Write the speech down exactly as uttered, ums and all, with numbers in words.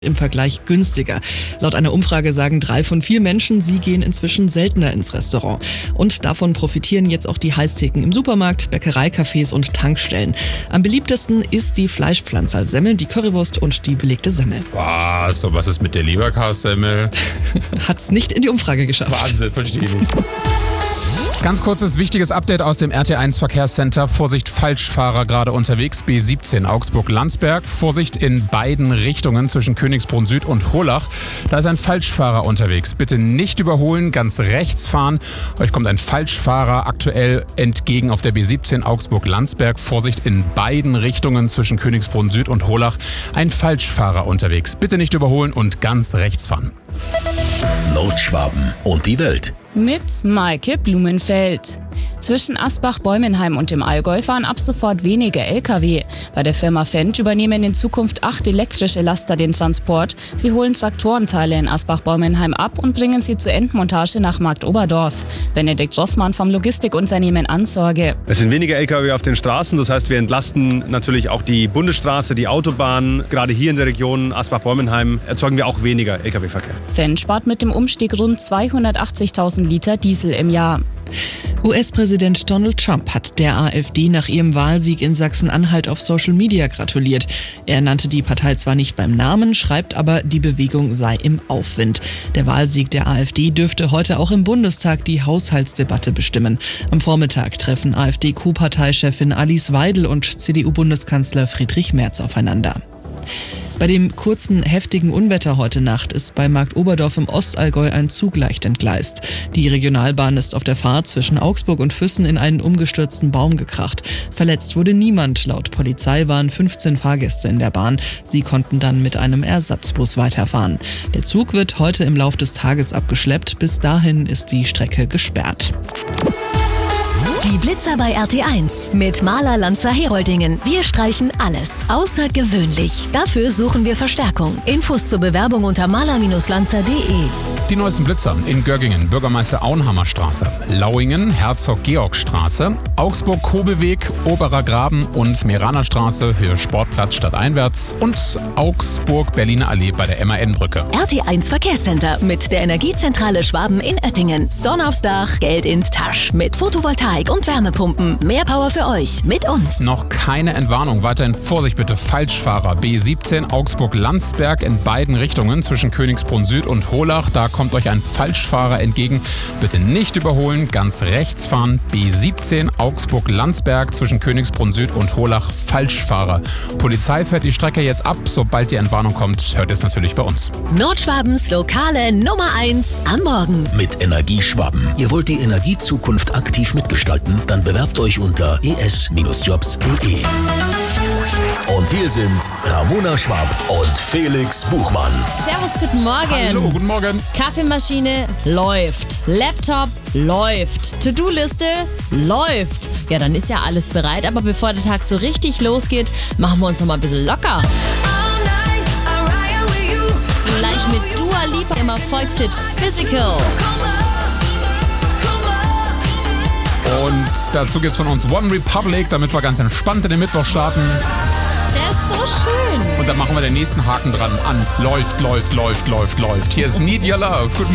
im Vergleich günstiger. Laut einer Umfrage sagen drei von vier Menschen, sie gehen inzwischen seltener ins Restaurant. Und davon profitieren jetzt auch die Heißtheken im Supermarkt, Bäckereicafés und Tankstellen. Am beliebtesten ist die Fleischpflanze als Semmel, die Currywurst und die belegte Semmel. Was? Und was ist mit der Leberkassemmel? Hat's nicht in die Umfrage geschafft. Wahnsinn, verstehe ich. Ganz kurzes, wichtiges Update aus dem R T eins Verkehrscenter. Vorsicht, Falschfahrer gerade unterwegs. B siebzehn Augsburg-Landsberg. Vorsicht in beiden Richtungen zwischen Königsbrunn Süd und Hollach. Da ist ein Falschfahrer unterwegs. Bitte nicht überholen, ganz rechts fahren. Euch kommt ein Falschfahrer aktuell entgegen auf der B siebzehn Augsburg-Landsberg. Vorsicht in beiden Richtungen zwischen Königsbrunn Süd und Hollach. Ein Falschfahrer unterwegs. Bitte nicht überholen und ganz rechts fahren. Nordschwaben und die Welt. Mit Maike Blumenfeld. Zwischen Asbach-Bäumenheim und dem Allgäu fahren ab sofort weniger L K W. Bei der Firma Fendt übernehmen in Zukunft acht elektrische Laster den Transport. Sie holen Traktorenteile in Asbach-Bäumenheim ab und bringen sie zur Endmontage nach Marktoberdorf. Benedikt Rossmann vom Logistikunternehmen Ansorge. Es sind weniger L K W auf den Straßen, das heißt, wir entlasten natürlich auch die Bundesstraße, die Autobahn. Gerade hier in der Region Asbach-Bäumenheim erzeugen wir auch weniger L K W-Verkehr. Fendt spart mit dem Umstieg rund zweihundertachtzigtausend Liter Diesel im Jahr. U S-Präsident Donald Trump hat der AfD nach ihrem Wahlsieg in Sachsen-Anhalt auf Social Media gratuliert. Er nannte die Partei zwar nicht beim Namen, schreibt aber, die Bewegung sei im Aufwind. Der Wahlsieg der AfD dürfte heute auch im Bundestag die Haushaltsdebatte bestimmen. Am Vormittag treffen AfD-Co-Parteichefin Alice Weidel und C D U-Bundeskanzler Friedrich Merz aufeinander. Bei dem kurzen, heftigen Unwetter heute Nacht ist bei Marktoberdorf im Ostallgäu ein Zug leicht entgleist. Die Regionalbahn ist auf der Fahrt zwischen Augsburg und Füssen in einen umgestürzten Baum gekracht. Verletzt wurde niemand. Laut Polizei waren fünfzehn Fahrgäste in der Bahn. Sie konnten dann mit einem Ersatzbus weiterfahren. Der Zug wird heute im Lauf des Tages abgeschleppt. Bis dahin ist die Strecke gesperrt. Die Blitzer bei R T eins mit Maler Lanzer Heroldingen. Wir streichen alles außergewöhnlich. Dafür suchen wir Verstärkung. Infos zur Bewerbung unter maler Lanzer punkt de. Die neuesten Blitzer in Göggingen, Bürgermeister Auenhammer Straße, Lauingen, Herzog-Georg-Straße, Augsburg-Kobelweg, Oberer Graben und Meraner Straße, Höhe Sportplatz stadteinwärts und Augsburg-Berliner Allee bei der M A N-Brücke. R T eins Verkehrscenter mit der Energiezentrale Schwaben in Oettingen. Sonne aufs Dach, Geld in Tasch. Mit Photovoltaik und Wärmepumpen. Mehr Power für euch mit uns. Noch keine Entwarnung. Weiterhin Vorsicht bitte. Falschfahrer. B siebzehn Augsburg-Landsberg in beiden Richtungen zwischen Königsbrunn Süd und Hollach. Da kommt euch ein Falschfahrer entgegen. Bitte nicht überholen. Ganz rechts fahren. B siebzehn Augsburg-Landsberg zwischen Königsbrunn Süd und Hollach. Falschfahrer. Polizei fährt die Strecke jetzt ab. Sobald die Entwarnung kommt, hört es natürlich bei uns. Nordschwabens lokale Nummer eins am Morgen. Mit Energieschwaben. Ihr wollt die Energiezukunft aktiv mitgestalten? Dann bewerbt euch unter e s Jobs punkt de. Und hier sind Ramona Schwab und Felix Buchmann. Servus, guten Morgen. Hallo, guten Morgen. Kaffeemaschine läuft. Laptop läuft. To-Do-Liste läuft. Ja, dann ist ja alles bereit. Aber bevor der Tag so richtig losgeht, machen wir uns noch mal ein bisschen locker. Gleich mit Dua Lipa im Erfolgshit Physical. Und dazu gibt's von uns One Republic, damit wir ganz entspannt in den Mittwoch starten. Der ist so schön. Und dann machen wir den nächsten Haken dran an. Läuft, läuft, läuft, läuft, läuft. Hier ist Need Your Love. Guten